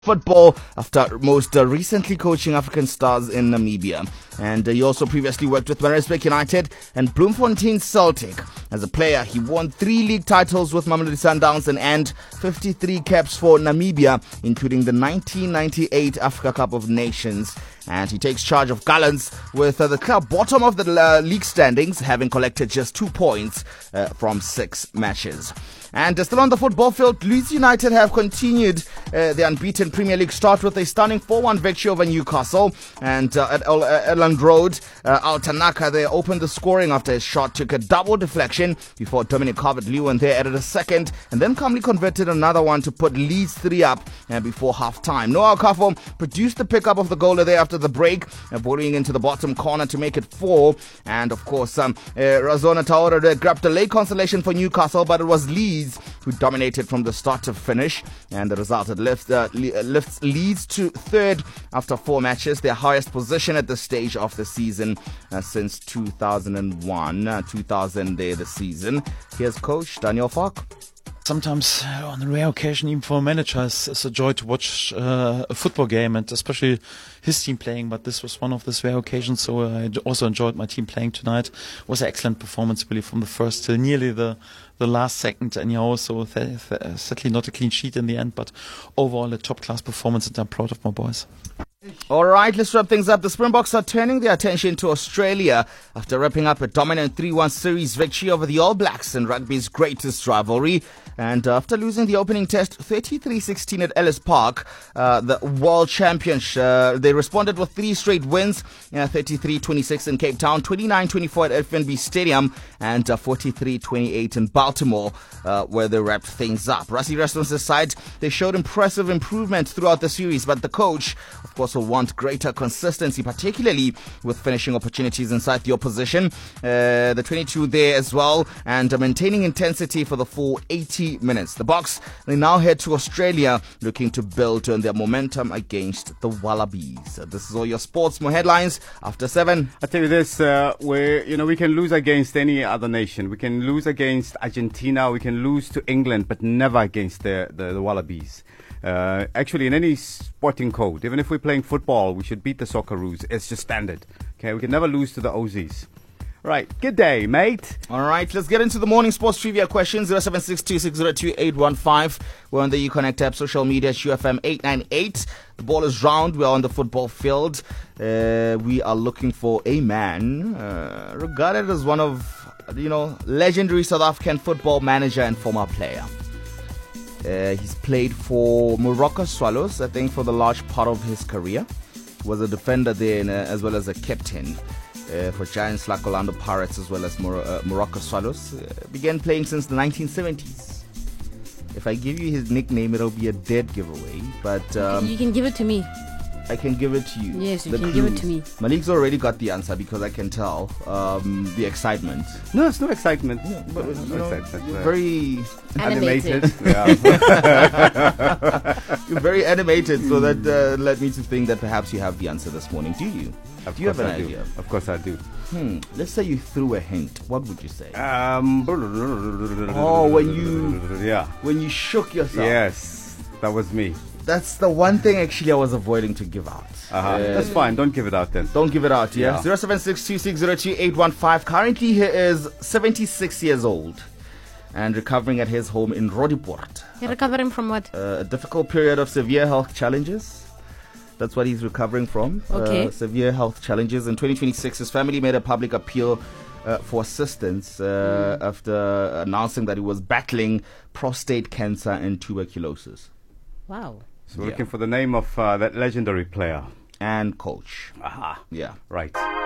Football after most recently coaching African stars in Namibia. And he also previously worked with Maritzburg United and Bloemfontein Celtic. As a player, he won 3 league titles with Mamelodi Sundowns and 53 caps for Namibia, including the 1998 Africa Cup of Nations. And he takes charge of Gallants with the club bottom of the league standings, having collected just 2 points from 6 matches. And still on the football field, Leeds United have continued the unbeaten Premier League start with a stunning 4-1 victory over Newcastle. And at Elland Road, Al Tanaka there opened the scoring after his shot took a double deflection before Dominic Calvert-Lewin there added a second and then calmly converted another one to put Leeds 3 up before half-time. Noah Okafor produced the pickup of the goal there after the break, volleying into the bottom corner to make it 4. And of course, Razona Traore grabbed a late consolation for Newcastle, but it was Leeds who dominated from the start to finish, and the result lifts Leeds to 3rd after 4 matches, their highest position at this stage of the season since 2001, 2000 there the season. Here's coach Daniel Fark. Sometimes, on a rare occasion, even for a manager, it's a joy to watch a football game, and especially his team playing. But this was one of these rare occasions, so I also enjoyed my team playing tonight. It was an excellent performance, really, from the first till nearly the last second. Anyhow, so sadly not a clean sheet in the end, but overall a top-class performance, and I'm proud of my boys. All right, let's wrap things up. The Springboks are turning their attention to Australia after wrapping up a dominant 3-1 series victory over the All Blacks in rugby's greatest rivalry. And after losing the opening test 33-16 at Ellis Park, the world champions, they responded with 3 straight wins, 33-26 in Cape Town, 29-24 at FNB Stadium, and 43-28 in Baltimore, where they wrapped things up. Rassie Erasmus's side, they showed impressive improvement throughout the series, but the coach, of course, will want greater consistency, particularly with finishing opportunities inside the opposition. The 22 there as well, and maintaining intensity for the full 80 minutes. The Boks, they now head to Australia, looking to build on their momentum against the Wallabies. This is all your sports. More headlines after 7. I tell you this, we can lose against any other nation. We can lose against Argentina, we can lose to England, but never against the Wallabies. Actually, in any sporting code, even if we're playing football, we should beat the Socceroos. It's just standard. Okay, we can never lose to the Aussies. Right, good day, mate. All right, let's get into the morning sports trivia questions. 0762602815. We're on the Uconnect app, social media, UFM 898. The ball is round. We're on the football field. We are looking for a man regarded as one of, legendary South African football manager and former player. He's played for Morocco Swallows, I think, for the large part of his career. Was a defender there as well as a captain for giants like Orlando Pirates as well as Morocco Swallows. Began playing since the 1970s. If I give you his nickname, it'll be a dead giveaway. But you can give it to me. I can give it to you. Yes, you can give it to me. Malik's already got the answer because I can tell the excitement. No, it's no excitement. Yeah, but excitement. You're very Animated. Yeah. You're very animated, so that led me to think that perhaps you have the answer this morning. Do you? Do you have an idea? Of course I do. Let's say you threw a hint. What would you say? When you shook yourself. Yes, that was me. That's the one thing actually I was avoiding to give out. That's fine. Don't give it out then. Don't give it out, yeah? 0762602815. Currently he is 76 years old and recovering at his home in Roodepoort. You're recovering from what? A difficult period of severe health challenges. That's what he's recovering from. Okay. Severe health challenges. In 2026, his family made a public appeal for assistance after announcing that he was battling prostate cancer and tuberculosis. Wow. So we're looking for the name of that legendary player and coach. Aha. Yeah. Right.